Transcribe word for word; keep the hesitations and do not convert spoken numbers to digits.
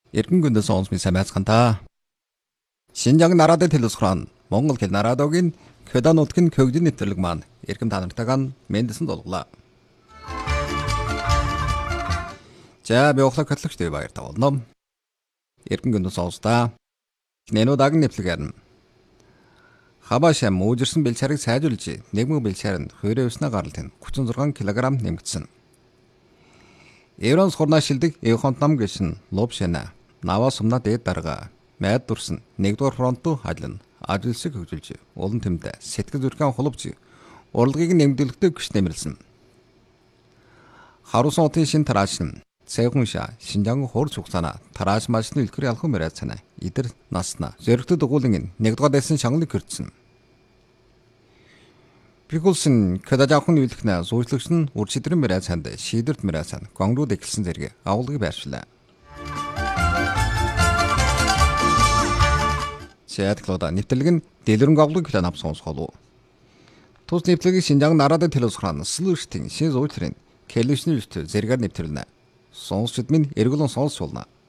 Эргэн гүндэ сонсми самайцгантаа. Шинжаан нараадын төлөвлөсөн Монгол хэл нараадогийн Көдан нутгийн көгжин нэвтрэлэг маань эрхэм та нартайгаа мэдсэн дуулглаа. За би ухлаа катлагчтай баяр тавуулна. Эргэн гүндэ сонстаа. Нэнудаг нэвтрэлгэрн. Хабаашаа муужирсан бэлчарыг сайжруулж нэгмэг бэлчаар нь хоёрын өснө гаралт нь тридцать шесть кг нэмэгдсэн. Евронс хурнаа шилдэг Евхонт нам гişin Лобшена Нава сумна дээд дарга майд дурсан нэгдүгээр фронтоо хайлна ажилсаг хөгжилж улан тэмдэ сэтгэл зүрхэн холбож урлагийг нэмэгдүүлэхдээ гүш нэмэрлсэн. Харуун хотын шин тараашин Цэхунша Шинжаан хурц хугацаана тарааш машины илтгэр ялхан мөрөө цана идэр насна зөрөгтөд угуулын нэгдүгээр дэсэн шангалыг хөрцсөн. Пикулсын кадажаахан үйлхнэ зуучлагч нь үржидрэн мөрөө цанд шийдэрт мөрөө цан гонгрууд эхэлсэн зэрэг агуулгыг байршлаа. Сэтглода нэвтрэлэг нь дэлгэрэнг агуулгыг план авсан сонсголоо. Тус нэвтрэлгийг Шинжаан нараадын телевизхэн слуштын шин зуучларын келишний зүргээр нэвтрэлнэ. Сонсчид минь эргүүлэн сонсуулна.